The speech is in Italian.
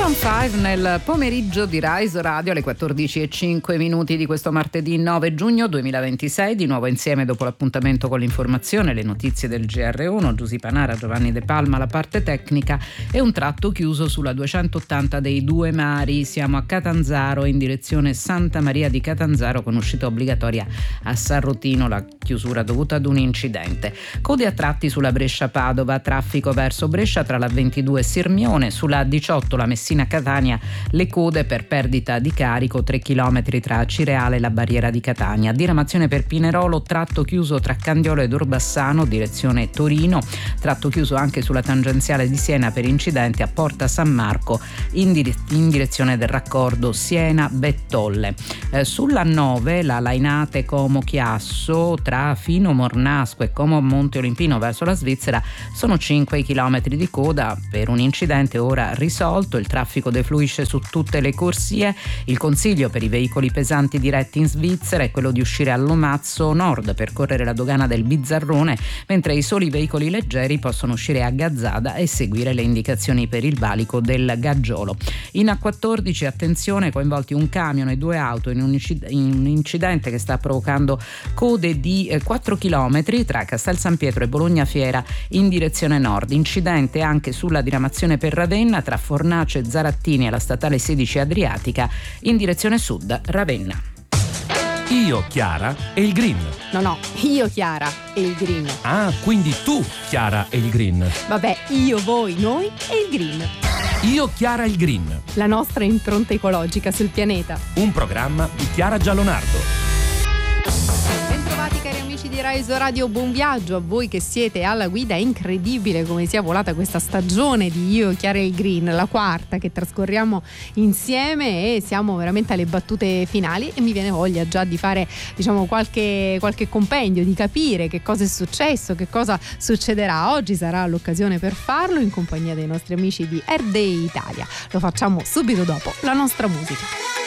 Maroon 5 nel pomeriggio di Rise Radio alle 14:05 di questo martedì 9 giugno 2026, di nuovo insieme dopo l'appuntamento con l'informazione, le notizie del GR1, Giusy Panara, Giovanni De Palma, la parte tecnica e un tratto chiuso sulla 280 dei Due Mari. Siamo a Catanzaro in direzione Santa Maria di Catanzaro con uscita obbligatoria a San Rotino, la chiusura dovuta ad un incidente. Code a tratti sulla Brescia-Padova, traffico verso Brescia tra la 22 e Sirmione, sulla 18 la Messina-Catania, le code per perdita di carico 3 km tra Cireale e la barriera di Catania. Diramazione per Pinerolo, tratto chiuso tra Candiolo ed Orbassano, direzione Torino, tratto chiuso anche sulla tangenziale di Siena per incidente a Porta San Marco in direzione del raccordo Siena-Bettolle. Sulla 9 la Lainate Como-Chiasso tra Fino Mornasco e Como Monte Olimpino verso la Svizzera sono 5 km di coda per un incidente ora risolto. Il traffico defluisce su tutte le corsie. Il consiglio per i veicoli pesanti diretti in Svizzera è quello di uscire a Lomazzo Nord, percorrere la dogana del Bizzarrone, mentre i soli veicoli leggeri possono uscire a Gazzada e seguire le indicazioni per il valico del Gaggiolo. In A14 attenzione, coinvolti un camion e 2 auto in un incidente che sta provocando code di 4 km tra Castel San Pietro e Bologna Fiera in direzione nord. Incidente anche sulla diramazione per Ravenna tra Fornace Zarattini e la statale 16 Adriatica in direzione sud Ravenna. Io, Chiara e il Green. No, io, Chiara e il Green. Ah, quindi tu, Chiara e il Green. Vabbè, io, voi, noi e il Green. Io, Chiara e il Green. La nostra impronta ecologica sul pianeta. Un programma di Chiara Giallonardo. Bentrovati cari amici di Rise Radio, buon viaggio a voi che siete alla guida. È incredibile come sia volata questa stagione di Io, Chiara e il Green, la quarta che trascorriamo insieme e siamo veramente alle battute finali e mi viene voglia già di fare qualche compendio, di capire che cosa è successo, che cosa succederà. Oggi sarà l'occasione per farlo in compagnia dei nostri amici di RDI Italia. Lo facciamo subito dopo la nostra musica.